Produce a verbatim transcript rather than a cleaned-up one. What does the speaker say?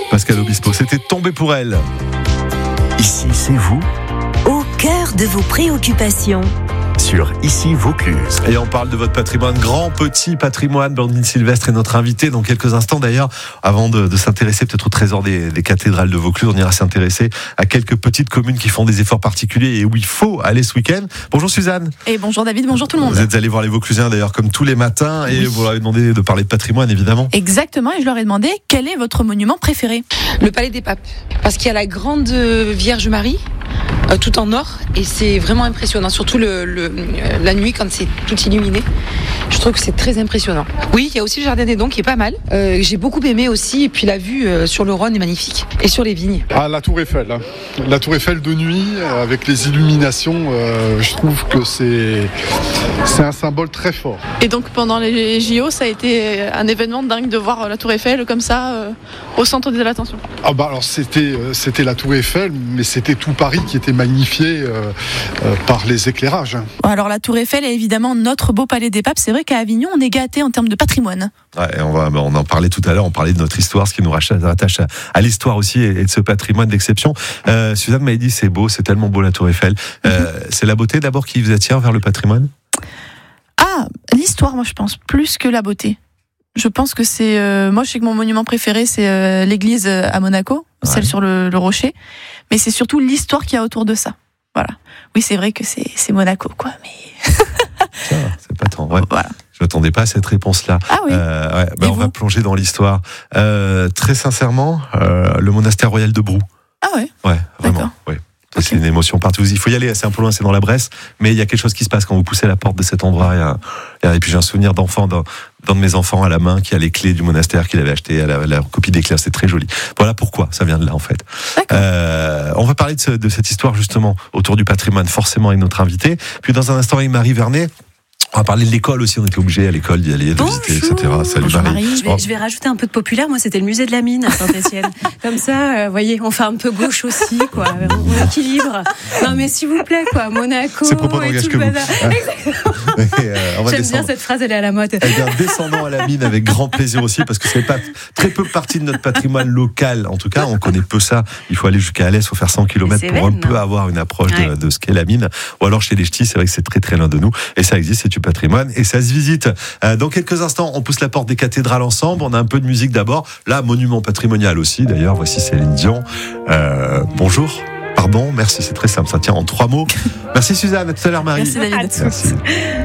Pascal Obispo, c'était Tombé pour elle. Ici, c'est vous, Au cœur de vos préoccupations. sur Ici Vaucluse. Et on parle de votre patrimoine, grand, petit patrimoine. Blandine Sylvestre est notre invitée dans quelques instants. D'ailleurs, avant de, de s'intéresser peut-être au trésor des, des cathédrales de Vaucluse, on ira s'intéresser à quelques petites communes qui font des efforts particuliers et où il faut aller ce week-end. Bonjour Suzanne. Et bonjour David, bonjour tout le monde. Vous êtes allé voir les Vauclusiens d'ailleurs comme tous les matins et oui. Vous leur avez demandé de parler de patrimoine évidemment. Exactement, et je leur ai demandé quel est votre monument préféré. Le Palais des Papes, parce qu'il y a la grande Vierge Marie, euh, tout en or, et c'est vraiment impressionnant, surtout le, le, la nuit quand c'est tout illuminé. Je trouve que c'est très impressionnant. Oui, il y a aussi le Jardin des Dons qui est pas mal. Euh, j'ai beaucoup aimé aussi, et puis la vue euh, sur le Rhône est magnifique, et sur les vignes. Ah, la Tour Eiffel. Hein. La Tour Eiffel de nuit, euh, avec les illuminations, euh, je trouve que c'est, c'est un symbole très fort. Et donc pendant les J O, ça a été un événement dingue de voir la Tour Eiffel comme ça, euh, au centre de l'attention. Ah bah alors c'était, euh, c'était la Tour Eiffel, mais c'était tout Paris qui était magnifié euh, euh, par les éclairages. Hein. Alors la Tour Eiffel est évidemment notre beau Palais des Papes. C'est vrai qu'à Avignon, on est gâté en termes de patrimoine. Ouais, on, va, on en parlait tout à l'heure, on parlait de notre histoire, ce qui nous rattache à, à l'histoire aussi et de ce patrimoine d'exception. Euh, Suzanne m'a dit c'est beau, c'est tellement beau la Tour Eiffel. Euh, mm-hmm. C'est la beauté d'abord qui vous attire vers le patrimoine ? Ah, l'histoire, moi je pense, plus que la beauté. Je pense que c'est... Euh, moi je sais que mon monument préféré c'est euh, l'église à Monaco, ouais. Celle sur le, le rocher. Mais c'est surtout l'histoire qu'il y a autour de ça. Voilà. Oui, c'est vrai que c'est, c'est Monaco, quoi, mais... Ça, c'est pas tant, ouais. Voilà. Je m'attendais pas à cette réponse-là. Ah oui. Euh, ouais, ben on va plonger dans l'histoire. Euh, très sincèrement, euh, le monastère royal de Brou. Ah ouais. Ouais, vraiment. Ouais. Okay. C'est une émotion partout. Il faut y aller, c'est un peu loin, c'est dans la Bresse, mais il y a quelque chose qui se passe quand vous poussez la porte de cet endroit. Il y a, il y a, et puis j'ai un souvenir d'enfant, d'un, d'un de mes enfants à la main qui a les clés du monastère qu'il avait acheté, à la, la copie des clés, c'est très joli. Voilà pourquoi ça vient de là en fait. Euh, on va parler de, ce, de cette histoire justement autour du patrimoine, forcément avec notre invité. Puis dans un instant avec Marie Vernet. On va parler de l'école aussi, on était obligés à l'école d'y aller, de Bonjour. visiter, et cetera. Salut Bonjour Marie. Marie. Je vais, je vais rajouter un peu de populaire. Moi, c'était le musée de la mine à Saint-Etienne. Comme ça, vous euh, voyez, on fait un peu gauche aussi, quoi. On, on équilibre. Non, mais s'il vous plaît, quoi. Monaco. C'est propos d'engage que vous. Exactement. Et, euh, on va J'aime descendre. bien cette phrase, elle est à la mode. Eh bien, descendons à la mine avec grand plaisir aussi, parce que c'est pas très peu partie de notre patrimoine local. En tout cas, on connaît peu ça. Il faut aller jusqu'à Alès, il faut faire cent kilomètres pour un peu avoir une approche ouais. de, de ce qu'est la mine. Ou alors chez les ch'tis, c'est vrai que c'est très très loin de nous. Et ça existe, c'est du patrimoine. Et ça se visite. Euh, dans quelques instants, on pousse la porte des cathédrales ensemble. On a un peu de musique d'abord. Là, monument patrimonial aussi. D'ailleurs, voici Céline Dion. Euh, bonjour. Pardon, merci, c'est très simple. Ça tient en trois mots. Merci Suzanne. À tout à l'heure, Marie. Merci David. Merci.